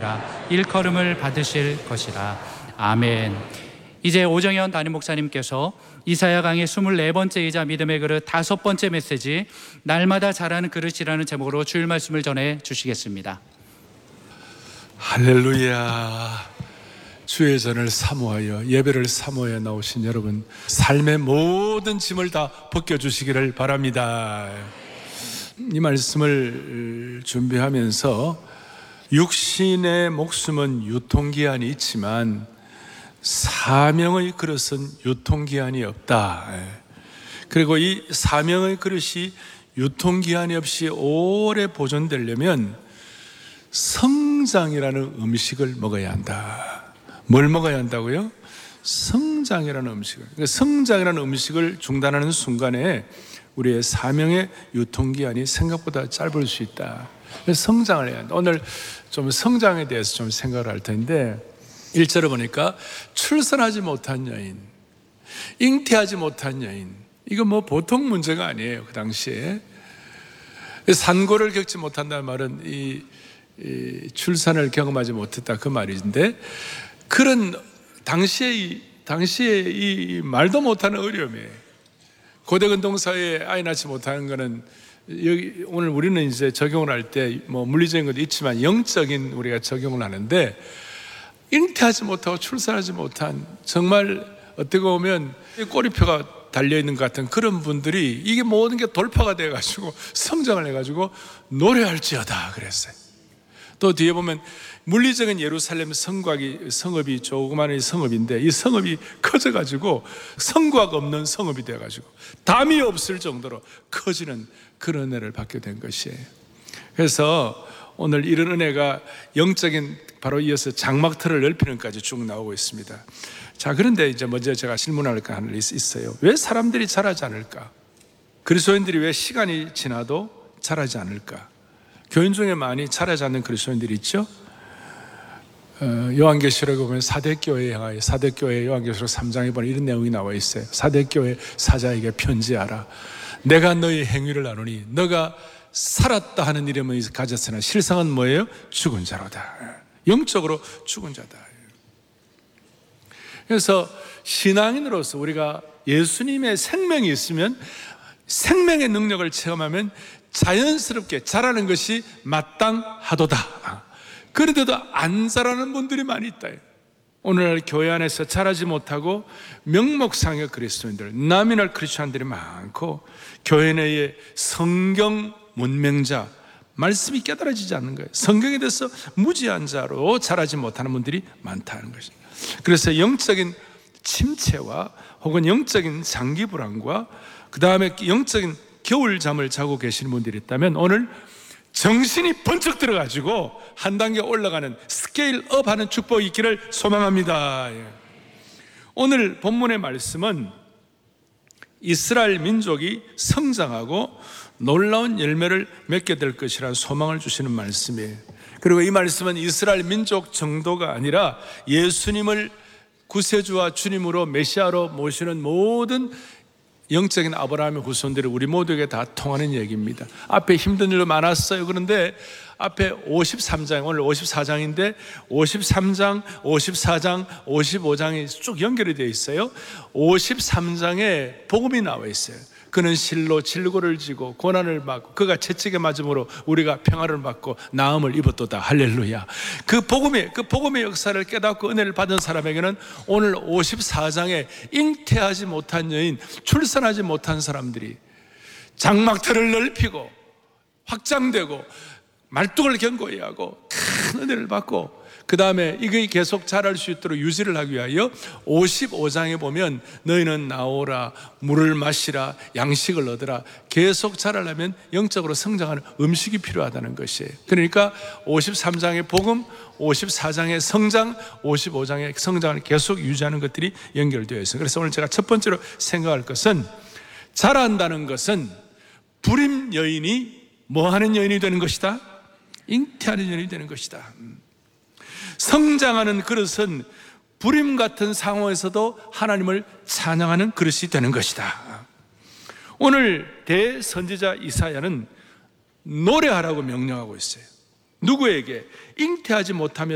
아니라 일컬음을 받으실 것이라. 아멘. 이제 오정현 담임 목사님께서 이사야 강의 24번째이자 믿음의 그릇 5번째 메시지 날마다 자라는 그릇이라는 제목으로 주일 말씀을 전해 주시겠습니다. 할렐루야. 주의 전을 사모하여 예배를 사모하여 나오신 여러분, 삶의 모든 짐을 다 벗겨주시기를 바랍니다. 이 말씀을 준비하면서 육신의 목숨은 유통기한이 있지만 사명의 그릇은 유통기한이 없다. 그리고 이 사명의 그릇이 유통기한이 없이 오래 보존되려면 성장이라는 음식을 먹어야 한다. 뭘 먹어야 한다고요? 성장이라는 음식을. 성장이라는 음식을 중단하는 순간에 우리의 사명의 유통기한이 생각보다 짧을 수 있다. 성장을 해야 한다. 오늘 좀 성장에 대해서 좀 생각을 할 텐데 1절을 보니까 출산하지 못한 여인, 잉태하지 못한 여인, 이거 뭐 보통 문제가 아니에요. 그 당시에 산고를 겪지 못한다는 말은 이 출산을 경험하지 못했다 그 말인데, 그런 당시에 이 말도 못하는 어려움이에요. 고대 근동사회에 아이 낳지 못하는 거는 여기 오늘 우리는 이제 적용을 할 때 뭐 물리적인 것도 있지만 영적인 우리가 적용을 하는데, 잉태하지 못하고 출산하지 못한, 정말 어떻게 보면 꼬리표가 달려있는 것 같은 그런 분들이 이게 모든 게 돌파가 돼가지고 성장을 해가지고 노래할지어다 그랬어요. 또 뒤에 보면 물리적인 예루살렘 성읍이 조그마한 성읍인데 이 성읍이 커져가지고 성곽 없는 성읍이 돼가지고 담이 없을 정도로 커지는 그런 은혜를 받게 된 것이에요. 그래서 오늘 이런 은혜가 영적인 바로 이어서 장막틀을 넓히는 까지 쭉 나오고 있습니다. 자, 그런데 이제 먼저 제가 질문할 거 하나 있어요. 왜 사람들이 자라지 않을까? 그리스도인들이 왜 시간이 지나도 자라지 않을까? 교인 중에 많이 자라지 않는 그리스도인들이 있죠. 요한계시록에 보면 사대교회에 향하여, 사대교회 요한계시록 3장에 보면 이런 내용이 나와 있어요. 사대교회 사자에게 편지하라. 내가 너의 행위를 아노니 너가 살았다 하는 이름을 가졌으나 실상은 뭐예요? 죽은 자로다. 영적으로 죽은 자다. 그래서 신앙인으로서 우리가 예수님의 생명이 있으면, 생명의 능력을 체험하면 자연스럽게 자라는 것이 마땅하도다. 그런데도 안 자라는 분들이 많이 있다. 오늘날 교회 안에서 자라지 못하고 명목상의 그리스도인들, 나미널 크리스천들이 많고, 교회 내에 성경 문맹자, 말씀이 깨달아지지 않는 거예요. 성경에 대해서 무지한 자로 자라지 못하는 분들이 많다는 것입니다. 그래서 영적인 침체와 혹은 영적인 장기 불안과 그 다음에 영적인 겨울잠을 자고 계시는 분들이 있다면 오늘 정신이 번쩍 들어가지고 한 단계 올라가는 스케일업하는 축복이 있기를 소망합니다. 오늘 본문의 말씀은 이스라엘 민족이 성장하고 놀라운 열매를 맺게 될 것이라는 소망을 주시는 말씀이에요. 그리고 이 말씀은 이스라엘 민족 정도가 아니라 예수님을 구세주와 주님으로 메시아로 모시는 모든 영적인 아브라함의 후손들이 우리 모두에게 다 통하는 얘기입니다. 앞에 힘든 일도 많았어요. 그런데 앞에 53장, 오늘 54장인데 53장, 54장, 55장이 쭉 연결이 되어 있어요. 53장에 복음이 나와 있어요. 그는 실로 질고를 지고 고난을 받고 그가 채찍에 맞음으로 우리가 평화를 받고 나음을 입었도다. 할렐루야. 그 복음의 역사를 깨닫고 은혜를 받은 사람에게는 오늘 54장에 잉태하지 못한 여인, 출산하지 못한 사람들이 장막틀을 넓히고 확장되고 말뚝을 견고히 하고 큰 은혜를 받고, 그 다음에 이게 계속 자랄 수 있도록 유지를 하기 위하여 55장에 보면 너희는 나오라, 물을 마시라, 양식을 얻으라. 계속 자라려면 영적으로 성장하는 음식이 필요하다는 것이에요. 그러니까 53장의 복음, 54장의 성장, 55장의 성장을 계속 유지하는 것들이 연결되어 있어요. 그래서 오늘 제가 첫 번째로 생각할 것은, 자란다는 것은 불임 여인이 뭐 하는 여인이 되는 것이다? 잉태하는 여인이 되는 것이다. 성장하는 그릇은 불임 같은 상황에서도 하나님을 찬양하는 그릇이 되는 것이다. 오늘 대선지자 이사야는 노래하라고 명령하고 있어요. 누구에게? 잉태하지 못하며